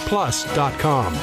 plus.com.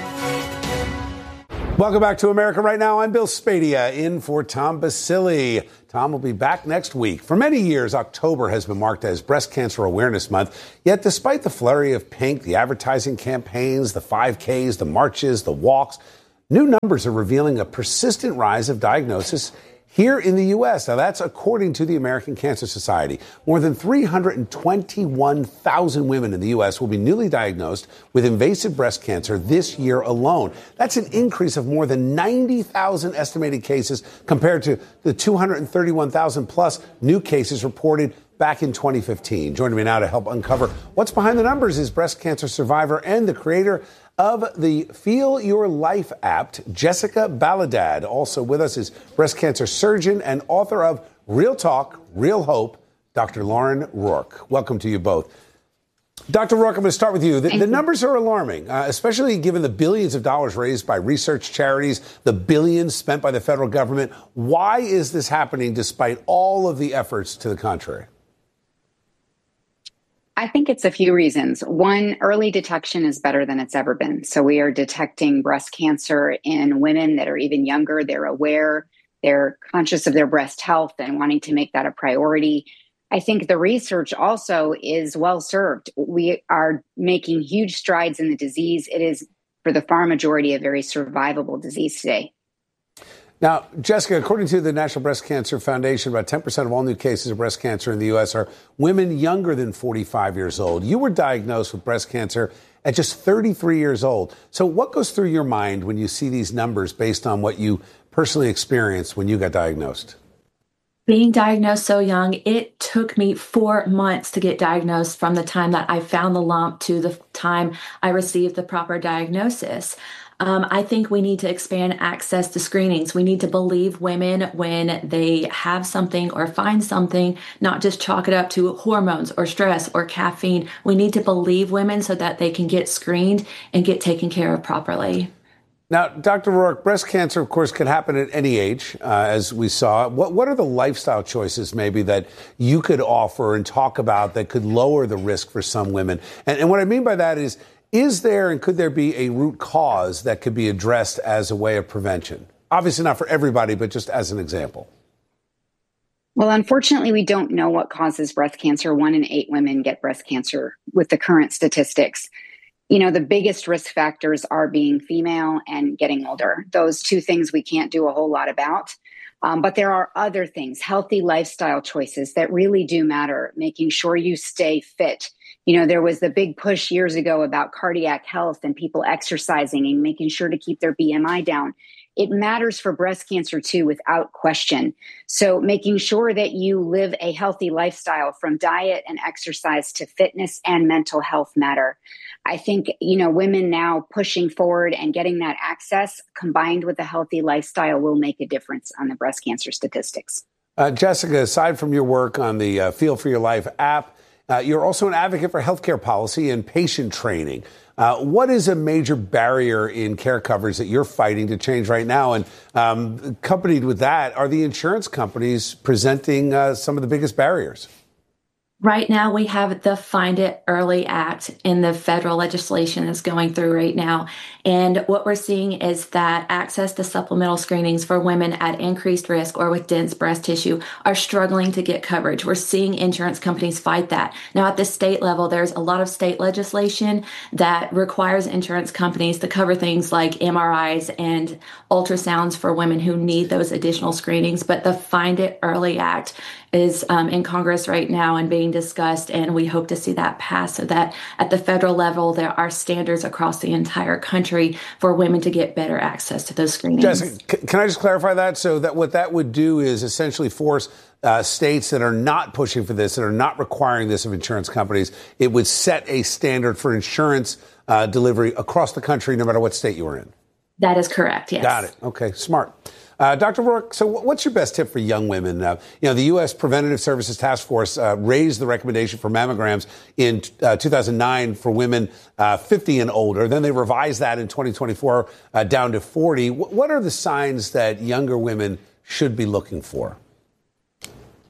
Welcome back to America Right Now. I'm Bill Spadea, in for Tom Basile. Tom will be back next week. For many years, October has been marked as Breast Cancer Awareness Month. Yet despite the flurry of pink, the advertising campaigns, the 5Ks, the marches, the walks, new numbers are revealing a persistent rise of diagnosis here in the U.S. Now, that's according to the American Cancer Society. More than 321,000 women in the U.S. will be newly diagnosed with invasive breast cancer this year alone. That's an increase of more than 90,000 estimated cases compared to the 231,000 plus new cases reported back in 2015. Joining me now to help uncover what's behind the numbers is breast cancer survivor and the creator of the Feel Your Life app, Jessica Baladad. Also with us is breast cancer surgeon and author of Real Talk, Real Hope, Dr. Lauren Rourke. Welcome to you both. Dr. Rourke, I'm going to start with you. The numbers are alarming, especially given the billions of dollars raised by research charities, the billions spent by the federal government. Why is this happening despite all of the efforts to the contrary? I think it's a few reasons. One, early detection is better than it's ever been. So we are detecting breast cancer in women that are even younger. They're aware, they're conscious of their breast health and wanting to make that a priority. I think the research also is well served. We are making huge strides in the disease. It is, for the far majority, a very survivable disease today. Now, Jessica, according to the National Breast Cancer Foundation, about 10% of all new cases of breast cancer in the U.S. are women younger than 45 years old. You were diagnosed with breast cancer at just 33 years old. So what goes through your mind when you see these numbers based on what you personally experienced when you got diagnosed? Being diagnosed so young, it took me 4 months to get diagnosed from the time that I found the lump to the time I received the proper diagnosis. I think we need to expand access to screenings. We need to believe women when they have something or find something, not just chalk it up to hormones or stress or caffeine. We need to believe women so that they can get screened and get taken care of properly. Now, Dr. Rourke, breast cancer, of course, can happen at any age, as we saw. What are the lifestyle choices maybe that you could offer and talk about that could lower the risk for some women? And what I mean by that is there and could there be a root cause that could be addressed as a way of prevention? Obviously not for everybody, but just as an example. Well, unfortunately, we don't know what causes breast cancer. 1 in 8 women get breast cancer with the current statistics. You know, the biggest risk factors are being female and getting older. Those two things we can't do a whole lot about. But there are other things, healthy lifestyle choices that really do matter, making sure you stay fit. You know, there was the big push years ago about cardiac health and people exercising and making sure to keep their BMI down. It matters for breast cancer too, without question. So making sure that you live a healthy lifestyle from diet and exercise to fitness and mental health matter. I think, you know, women now pushing forward and getting that access combined with a healthy lifestyle will make a difference on the breast cancer statistics. Jessica, aside from your work on the Feel for Your Life app, you're also an advocate for healthcare policy and patient training. What is a major barrier in care coverage that you're fighting to change right now? And accompanied with that, are the insurance companies presenting some of the biggest barriers? Right now, we have the Find It Early Act in the federal legislation that's going through right now. And what we're seeing is that access to supplemental screenings for women at increased risk or with dense breast tissue are struggling to get coverage. We're seeing insurance companies fight that. Now, at the state level, there's a lot of state legislation that requires insurance companies to cover things like MRIs and ultrasounds for women who need those additional screenings. But the Find It Early Act is in Congress right now and being discussed, and we hope to see that pass so that at the federal level, there are standards across the entire country for women to get better access to those screenings. Jessica, can I just clarify that? So that what that would do is essentially force states that are not pushing for this, that are not requiring this of insurance companies, it would set a standard for insurance delivery across the country, no matter what state you were in. That is correct, yes. Got it. Okay, smart. Dr. Rourke, so what's your best tip for young women? The U.S. Preventative Services Task Force raised the recommendation for mammograms in 2009 for women 50 and older. Then they revised that in 2024 down to 40. What are the signs that younger women should be looking for?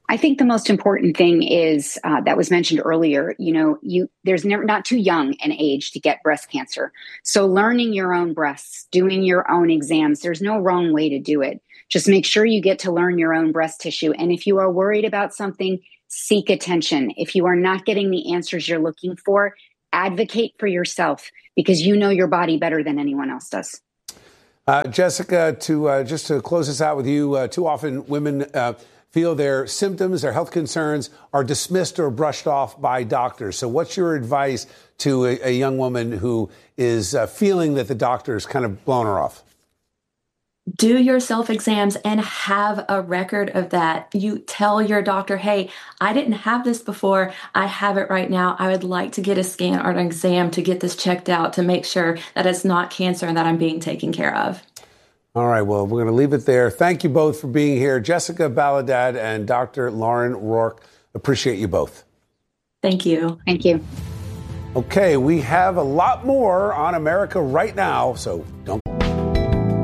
I think the most important thing is that was mentioned earlier. There's not too young an age to get breast cancer. So learning your own breasts, doing your own exams, there's no wrong way to do it. Just make sure you get to learn your own breast tissue. And if you are worried about something, seek attention. If you are not getting the answers you're looking for, advocate for yourself because you know your body better than anyone else does. Jessica, just to close this out with you, too often women feel their symptoms, their health concerns are dismissed or brushed off by doctors. So what's your advice to a young woman who is feeling that the doctor's kind of blown her off? Do your self-exams and have a record of that. You tell your doctor, hey, I didn't have this before. I have it right now. I would like to get a scan or an exam to get this checked out to make sure that it's not cancer and that I'm being taken care of. All right, well, we're going to leave it there. Thank you both for being here. Jessica Balladad and Dr. Lauren Roark. Appreciate you both. Thank you. Thank you. Okay, we have a lot more on America right now, so don't